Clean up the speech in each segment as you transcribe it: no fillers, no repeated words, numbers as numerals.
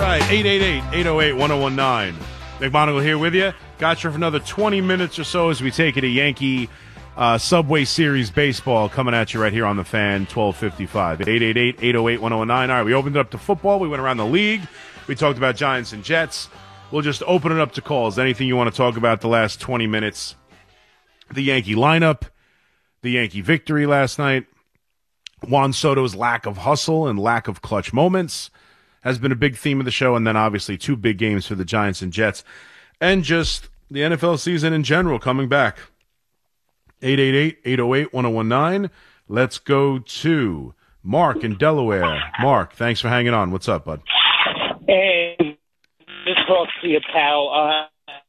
right, 888-808-1019. Nick Monagle here with you. Got you for another 20 minutes or so as we take it to Yankee Subway Series baseball coming at you right here on the Fan, 1255. 888-808-1019. All right, we opened it up to football. We went around the league. We talked about Giants and Jets. We'll just open it up to calls. Anything you want to talk about the last 20 minutes. The Yankee lineup, the Yankee victory last night, Juan Soto's lack of hustle and lack of clutch moments has been a big theme of the show, and then obviously two big games for the Giants and Jets, and just the NFL season in general coming back. 888-808-1019. Let's go to Mark in Delaware. Mark, thanks for hanging on. What's up, bud? Hey, just talk to you, pal.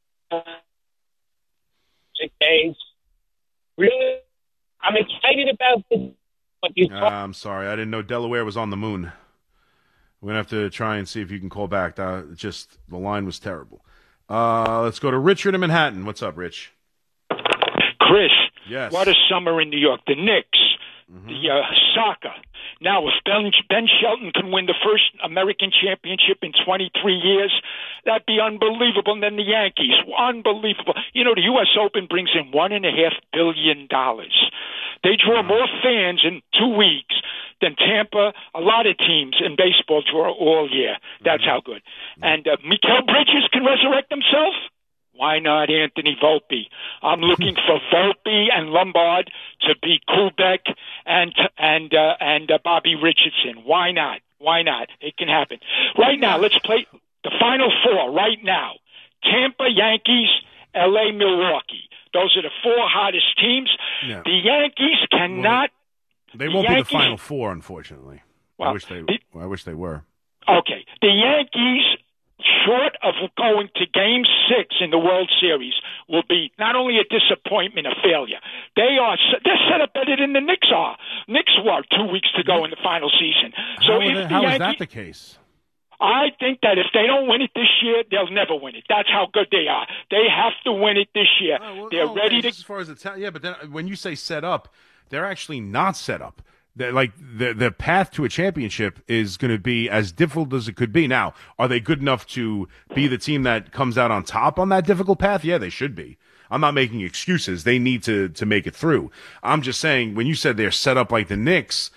6 days. Really? I'm excited about this. I'm sorry. I didn't know Delaware was on the moon. We're going to have to try and see if you can call back. The line was terrible. Let's go to Richard in Manhattan. What's up, Rich? Chris, yes. What a summer in New York. The Knicks, the soccer. Now, if Ben Shelton can win the first American championship in 23 years, that'd be unbelievable. And then the Yankees, unbelievable. You know, the U.S. Open brings in $1.5 billion. They draw more fans in 2 weeks than Tampa. A lot of teams in baseball draw all year. That's how good. And Mikael Bridges can resurrect himself. Why not Anthony Volpe? I'm looking for Volpe and Lombard to beat Kubek and Bobby Richardson. Why not? Why not? It can happen. Right now, let's play the Final Four right now. Tampa, Yankees, L.A., Milwaukee. Those are the four hottest teams. Yeah. The Yankees cannot. They won't be the Final Four, unfortunately. Well, I wish they were. Okay. The Yankees, short of going to Game 6 in the World Series, will be not only a disappointment, a failure. They're set up better than the Knicks are. Knicks were 2 weeks to go in the final season. So how is that the case? I think that if they don't win it this year, they'll never win it. That's how good they are. They have to win it this year. They're ready to. As far as but then when you say set up, they're actually not set up. The path to a championship is going to be as difficult as it could be. Now, are they good enough to be the team that comes out on top on that difficult path? Yeah, they should be. I'm not making excuses. They need to make it through. I'm just saying when you said they're set up like the Knicks,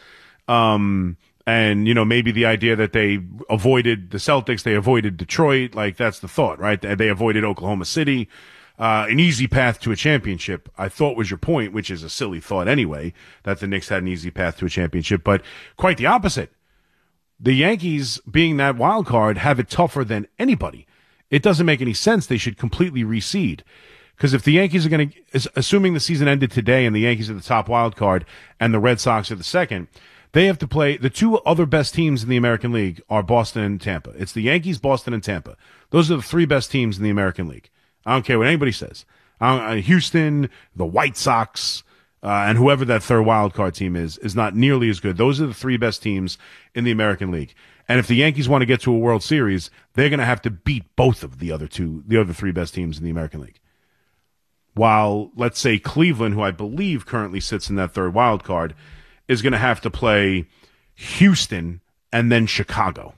and, you know, maybe the idea that they avoided the Celtics, they avoided Detroit, like that's the thought, right? They avoided Oklahoma City. An easy path to a championship, I thought was your point, which is a silly thought anyway, that the Knicks had an easy path to a championship, but quite the opposite. The Yankees, being that wild card, have it tougher than anybody. It doesn't make any sense. They should completely reseed. Because if the Yankees are going to, assuming the season ended today and the Yankees are the top wild card and the Red Sox are the second, they have to play the two other best teams in the American League are Boston and Tampa. It's the Yankees, Boston, and Tampa. Those are the three best teams in the American League. I don't care what anybody says. Houston, the White Sox, and whoever that third wild card team is not nearly as good. Those are the three best teams in the American League. And if the Yankees want to get to a World Series, they're going to have to beat both of the other three best teams in the American League. While, let's say, Cleveland, who I believe currently sits in that third wild card, is going to have to play Houston and then Chicago.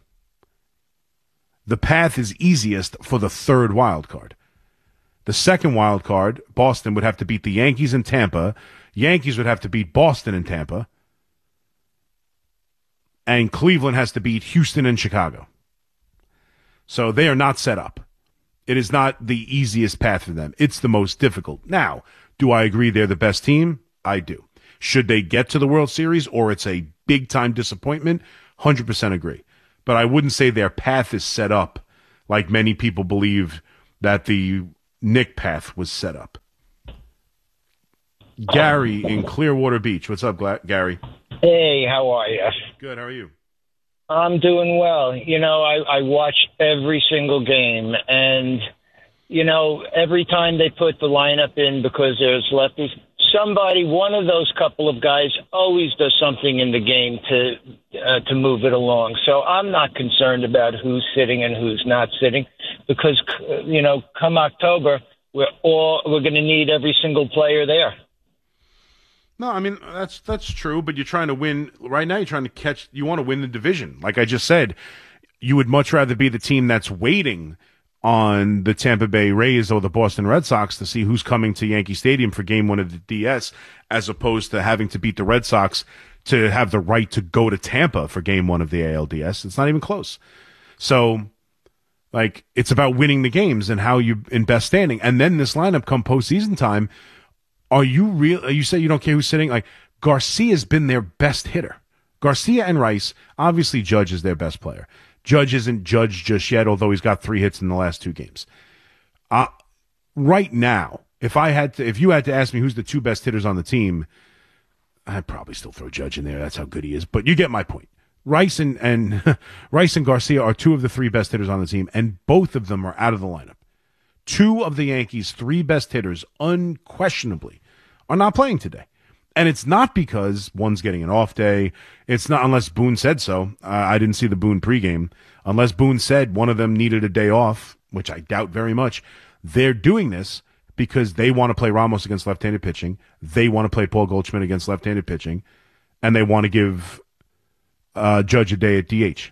The path is easiest for the third wild card. The second wild card, Boston, would have to beat the Yankees and Tampa. Yankees would have to beat Boston and Tampa. And Cleveland has to beat Houston and Chicago. So they are not set up. It is not the easiest path for them. It's the most difficult. Now, do I agree they're the best team? I do. Should they get to the World Series or it's a big-time disappointment? 100% agree. But I wouldn't say their path is set up like many people believe that the Nick path was set up. Gary in Clearwater Beach. What's up, Gary? Hey, how are you? Good, how are you? I'm doing well. You know, I watched every single game, and, you know, every time they put the lineup in because there's lefties, one of those couple of guys always does something in the game to move it along. So I'm not concerned about who's sitting and who's not sitting because, you know, come October, we're going to need every single player there. No, I mean, that's true, but you're trying to win. Right now, you want to win the division. Like I just said, you would much rather be the team that's waiting on the Tampa Bay Rays or the Boston Red Sox to see who's coming to Yankee Stadium for game 1 of the DS, as opposed to having to beat the Red Sox to have the right to go to Tampa for game 1 of the ALDS. It's not even close. So, like, it's about winning the games and how you in best standing. And then this lineup come postseason time. Are you real? You say you don't care who's sitting. Like, Garcia's been their best hitter. Garcia and Rice, obviously Judge is their best player. Judge isn't Judge just yet, although he's got 3 hits in the last 2 games. Right now, if you had to ask me who's the 2 best hitters on the team, I'd probably still throw Judge in there. That's how good he is. But you get my point. Rice and Rice and Garcia are 2 of the 3 best hitters on the team, and both of them are out of the lineup. 2 of the Yankees' 3 best hitters, unquestionably, are not playing today. And it's not because one's getting an off day. It's not unless Boone said so. I didn't see the Boone pregame. Unless Boone said one of them needed a day off, which I doubt very much. They're doing this because they want to play Ramos against left-handed pitching. They want to play Paul Goldschmidt against left-handed pitching. And they want to give Judge a day at DH.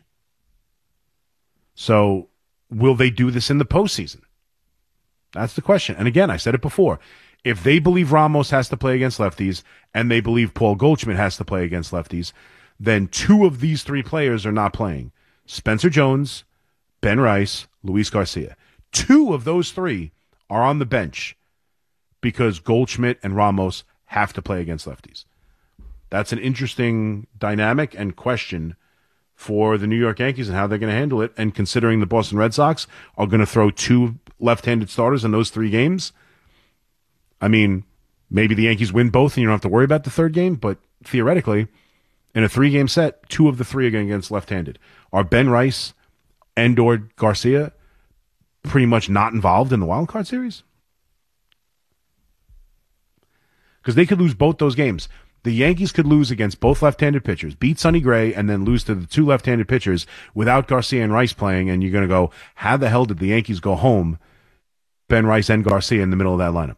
So will they do this in the postseason? That's the question. And again, I said it before. If they believe Ramos has to play against lefties and they believe Paul Goldschmidt has to play against lefties, then 2 of these 3 players are not playing. Spencer Jones, Ben Rice, Luis Garcia. 2 of those 3 are on the bench because Goldschmidt and Ramos have to play against lefties. That's an interesting dynamic and question for the New York Yankees and how they're going to handle it. And considering the Boston Red Sox are going to throw 2 left-handed starters in those 3 games, I mean, maybe the Yankees win both and you don't have to worry about the 3rd game, but theoretically, in a 3-game set, 2 of the 3 are going against left-handed. Are Ben Rice and or Garcia pretty much not involved in the wild card series? Because they could lose both those games. The Yankees could lose against both left-handed pitchers, beat Sonny Gray, and then lose to the 2 left-handed pitchers without Garcia and Rice playing, and you're going to go, how the hell did the Yankees go home, Ben Rice and Garcia in the middle of that lineup?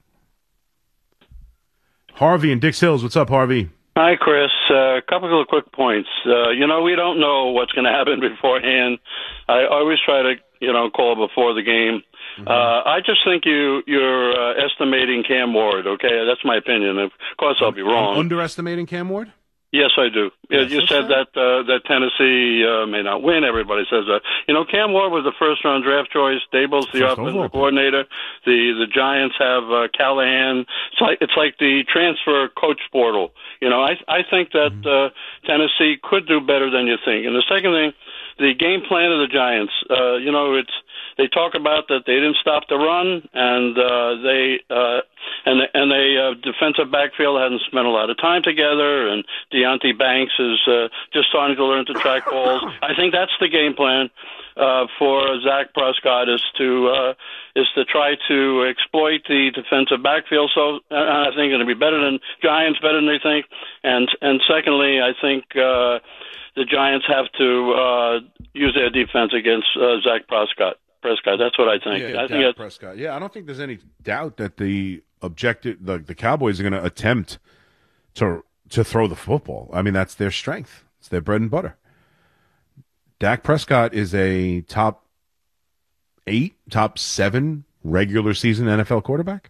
Harvey and Dix Hills. What's up, Harvey? Hi, Chris. A couple of quick points. We don't know what's going to happen beforehand. I always try to, call before the game. Mm-hmm. I just think you're estimating Cam Ward, okay? That's my opinion. Of course, I'll be wrong. Underestimating Cam Ward? Yes, I do. Yes, you said that Tennessee may not win. Everybody says that. Cam Ward was the first-round draft choice. Dable's the offensive coordinator. The Giants have Callahan. It's like the transfer coach portal. I think that Tennessee could do better than you think. And the second thing, the game plan of the Giants. They talk about that they didn't stop the run, and they defensive backfield hasn't spent a lot of time together, and Deonte Banks is just starting to learn to track balls. I think that's the game plan for Zach Prescott is to try to exploit the defensive backfield. So I think it'll be better than Giants, better than they think. And secondly, I think the Giants have to use their defense against Zach Prescott. That's what I think. Yeah, I think Prescott. Yeah, I don't think there's any doubt that the Cowboys are going to attempt to throw the football. I mean, that's their strength. It's their bread and butter. Dak Prescott is a top 8, top 7 regular season NFL quarterback.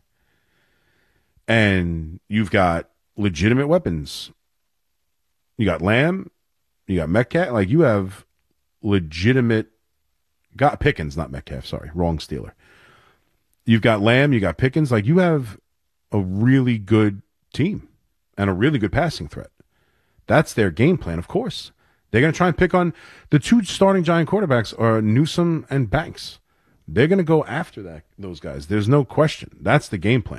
And you've got legitimate weapons. You got Lamb, you got Metcalf. Like, you have legitimate. Got Pickens, not Metcalf. Sorry, wrong Steeler. You've got Lamb, you got Pickens. Like, you have a really good team and a really good passing threat. That's their game plan, of course. They're going to try and pick on the 2 starting Giant quarterbacks are Newsome and Banks. They're going to go after those guys. There's no question. That's the game plan.